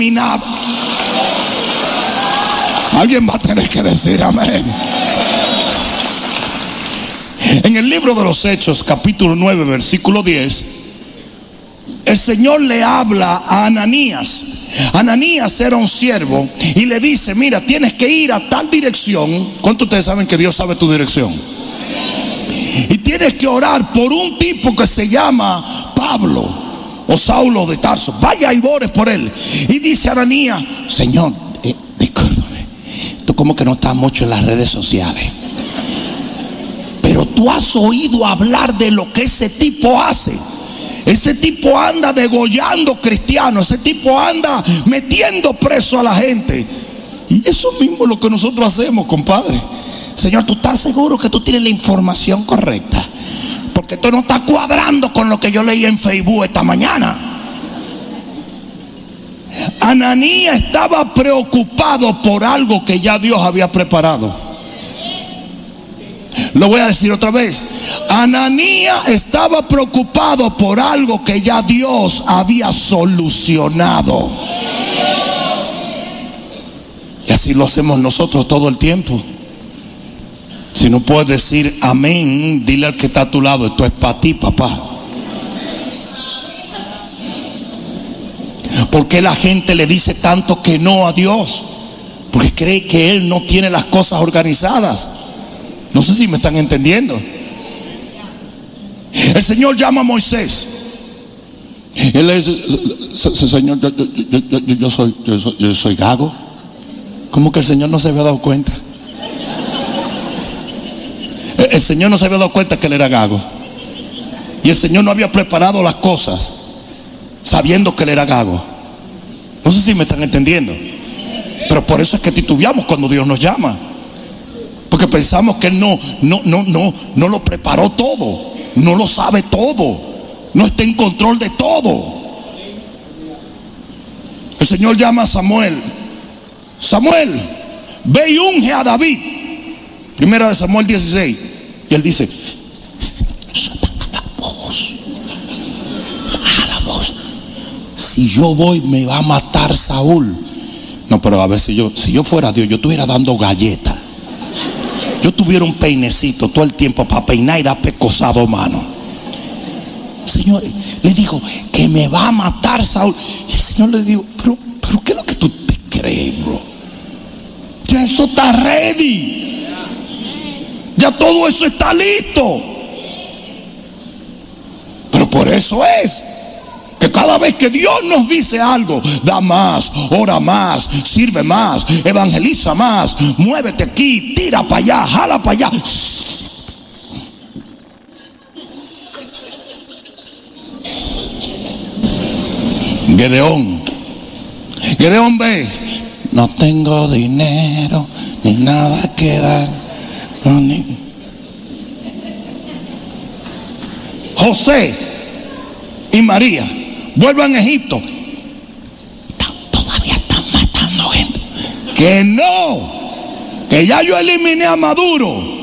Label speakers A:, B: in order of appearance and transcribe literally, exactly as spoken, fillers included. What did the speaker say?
A: terminado. Alguien va a tener que decir amén. En el libro de los Hechos, capítulo nueve, versículo diez, el Señor le habla a Ananías. Ananías era un siervo y le dice: mira, tienes que ir a tal dirección. ¿Cuántos de ustedes saben que Dios sabe tu dirección? Y tienes que orar por un tipo que se llama Pablo o Saulo de Tarso. Vaya y ores por él. Y dice Ananías: Señor, eh, discúlpame, tú como que no estás mucho en las redes sociales, pero tú has oído hablar de lo que ese tipo hace. Ese tipo anda degollando cristianos, ese tipo anda metiendo preso a la gente. Y eso mismo es lo que nosotros hacemos, compadre. Señor, ¿tú estás seguro que tú tienes la información correcta? Porque esto no está cuadrando con lo que yo leí en Facebook esta mañana. Ananías estaba preocupado por algo que ya Dios había preparado. Lo voy a decir otra vez. Ananías estaba preocupado por algo que ya Dios había solucionado. Y así lo hacemos nosotros todo el tiempo. Si no puedes decir amén, dile al que está a tu lado: esto es para ti, papá. ¿Por qué la gente le dice tanto que no a Dios? Porque cree que Él no tiene las cosas organizadas. No sé si me están entendiendo. El Señor llama a Moisés. Él le dice: Señor, yo, yo, yo, yo, yo, soy, yo, soy, yo soy gago. ¿Cómo que el Señor no se había dado cuenta? El Señor no se había dado cuenta que él era gago. Y el Señor no había preparado las cosas sabiendo que él era gago. No sé si me están entendiendo. Pero por eso es que titubeamos cuando Dios nos llama. Porque pensamos que Él no, no, no, no, no lo preparó todo. No lo sabe todo. No está en control de todo. El Señor llama a Samuel. Samuel, ve y unge a David. Primera de Samuel dieciséis. Y él dice: a la voz, a la voz. Si yo voy, me va a matar Saúl. No, pero a ver, si yo, si yo fuera Dios, yo estuviera dando galletas. Yo tuviera un peinecito todo el tiempo para peinar y dar pescozado, mano. Señor, le dijo que me va a matar Saúl. Y el Señor le dijo: pero, pero ¿qué es lo que tú te crees, bro? Ya eso está ready. Ya todo eso está listo. Pero por eso es que cada vez que Dios nos dice algo: da más, ora más, sirve más, evangeliza más, muévete aquí, tira para allá, jala para allá. Gedeón Gedeón ve: no tengo dinero ni nada que dar. No, ni... José y María vuelvan a Egipto. Todavía están matando gente. Que no, que ya yo eliminé a Maduro.